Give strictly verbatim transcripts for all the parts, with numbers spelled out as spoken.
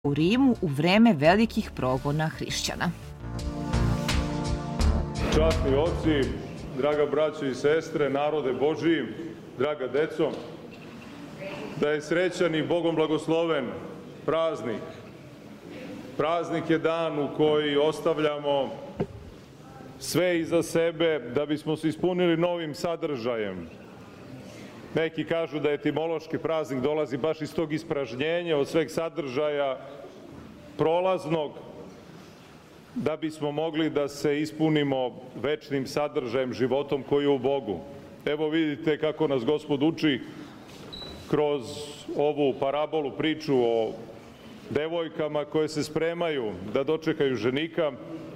u Rimu u vreme velikih progona hrišćana. Časni oci, draga braćo i sestre, narode Božiji, draga deco, da je srećan i Bogom blagosloven praznik. Praznik je dan u koji ostavljamo sve iza sebe da bismo se ispunili novim sadržajem. Neki kažu da etimološki praznik dolazi baš iz tog ispražnjenja od sveg sadržaja prolaznog, da bismo mogli da se ispunimo večnim sadržajem, životom koji je u Bogu. Evo vidite kako nas Gospod uči kroz ovu parabolu, priču o devojkama koje se spremaju da dočekaju ženika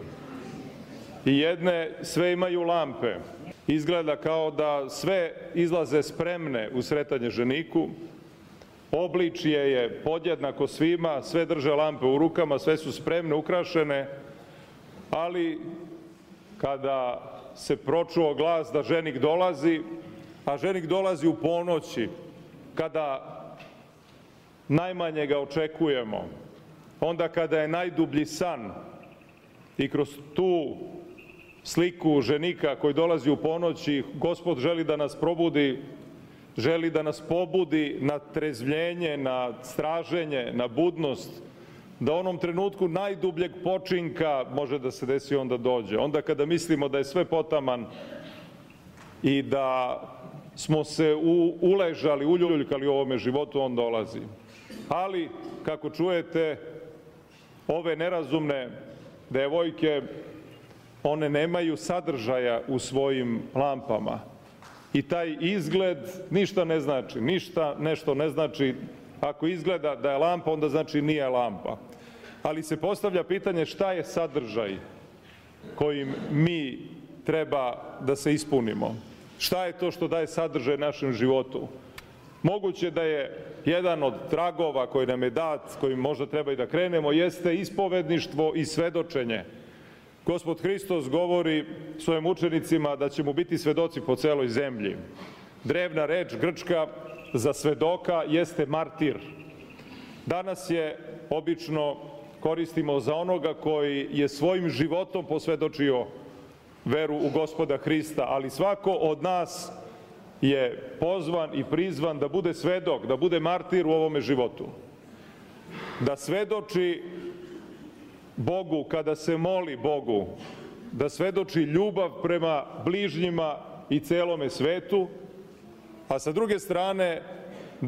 i jedne sve imaju lampe. Izgleda kao da sve izlaze spremne u sretanje ženiku, obličje je podjednako svima, sve drže lampe u rukama, sve su spremne, ukrašene, ali kada se pročuo glas da ženik dolazi, a ženik dolazi u ponoći, kada najmanje ga očekujemo, onda kada je najdublji san, i kroz tu sliku ženika koji dolazi u ponoći, Gospod želi da nas probudi, želi da nas pobudi na trezvljenje, na straženje, na budnost, da u onom trenutku najdubljeg počinka može da se desi onda dođe. Onda kada mislimo da je sve potaman i da smo se u, uležali, uljuljkali u ovome životu, on dolazi. Ali, kako čujete, ove nerazumne devojke, one nemaju sadržaja u svojim lampama. I taj izgled ništa ne znači, ništa nešto ne znači. Ako izgleda da je lampa, onda znači nije lampa. Ali se postavlja pitanje šta je sadržaj kojim mi treba da se ispunimo. Šta je to što daje sadržaj našem životu? Moguće da je jedan od tragova koji nam je dat, kojim možda treba i da krenemo, jeste ispovedništvo i svedočenje. Gospod Hristos govori svojim učenicima da će mu biti svedoci po celoj zemlji. Drevna reč grčka za svedoka jeste martir. Danas je obično koristimo za onoga koji je svojim životom posvedočio veru u Gospoda Hrista, ali svako od nas je pozvan i prizvan da bude svedok, da bude martir u ovome životu. Da svedoči Bogu kada se moli Bogu, da svedoči ljubav prema bližnjima i celome svetu, a sa druge strane